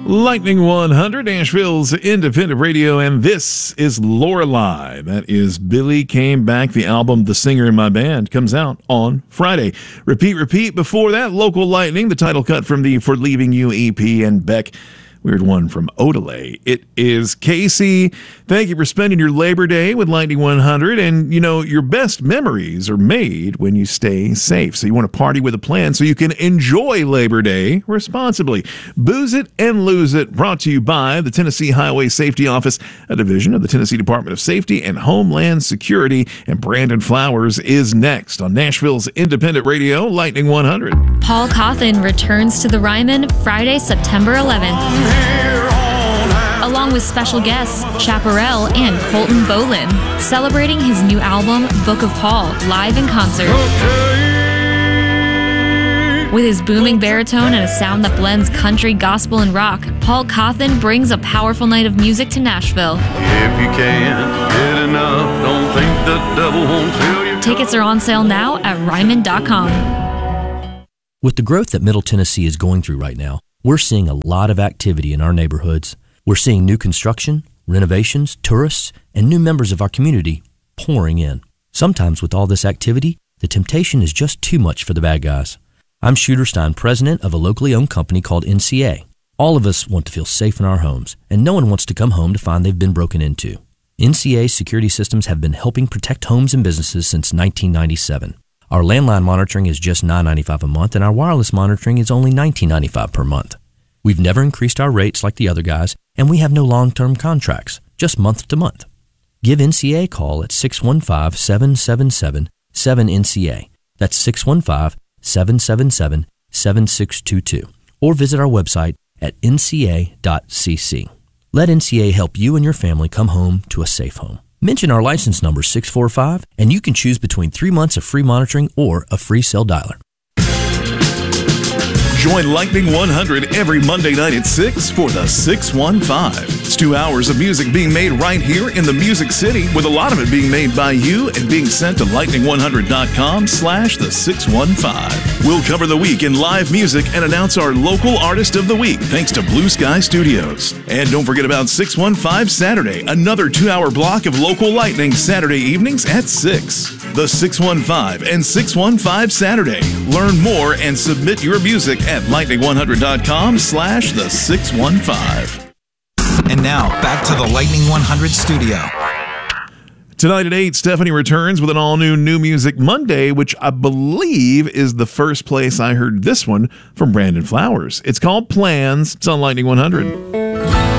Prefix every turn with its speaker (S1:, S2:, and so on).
S1: Lightning 100, Nashville's independent radio, and this is Lorelei. That is Billy Came Back. The album The Singer in My Band comes out on Friday. Repeat. Before that, Local Lightning, the title cut from the For Leaving You EP, and Beck. Weird one from Odelay. It is Casey. Thank you for spending your Labor Day with Lightning 100. And, you know, your best memories are made when you stay safe. So you want to party with a plan so you can enjoy Labor Day responsibly. Booze It and Lose It, brought to you by the Tennessee Highway Safety Office, a division of the Tennessee Department of Safety and Homeland Security. And Brandon Flowers is next on Nashville's independent radio, Lightning 100.
S2: Paul Cawthon returns to the Ryman Friday, September 11th. Along with special guests Chaparral and Colton Bolin, celebrating his new album, Book of Paul, live in concert. With his booming baritone and a sound that blends country, gospel, and rock, Paul Cawthon brings a powerful night of music to Nashville.
S3: If you can't get enough, don't think the devil won't fill your cup.
S2: Tickets are on sale now at Ryman.com.
S4: With the growth that Middle Tennessee is going through right now, we're seeing a lot of activity in our neighborhoods. We're seeing new construction, renovations, tourists, and new members of our community pouring in. Sometimes with all this activity, the temptation is just too much for the bad guys. I'm Shooter Stein, president of a locally owned company called NCA. All of us want to feel safe in our homes, and no one wants to come home to find they've been broken into. NCA's security systems have been helping protect homes and businesses since 1997. Our landline monitoring is just $9.95 a month, and our wireless monitoring is only $19.95 per month. We've never increased our rates like the other guys, and we have no long-term contracts, just month to month. Give NCA a call at 615-777-7NCA. That's 615-777-7622. Or visit our website at nca.cc. Let NCA help you and your family come home to a safe home. Mention our license number 645, and you can choose between 3 months of free monitoring or a free cell dialer.
S1: Join Lightning 100 every Monday night at 6 for the 615. It's 2 hours of music being made right here in the Music City, with a lot of it being made by you and being sent to lightning100.com/the 615. We'll cover the week in live music and announce our local artist of the week, thanks to Blue Sky Studios. And don't forget about 615 Saturday, another 2-hour block of local lightning Saturday evenings at 6. The 615 and 615 Saturday. Learn more and submit your music at lightning100.com/the 615.
S5: And now, back to the Lightning 100 studio.
S1: Tonight at 8, Stephanie returns with an all-new New Music Monday, which I believe is the first place I heard this one from Brandon Flowers. It's called Plans. It's on Lightning 100.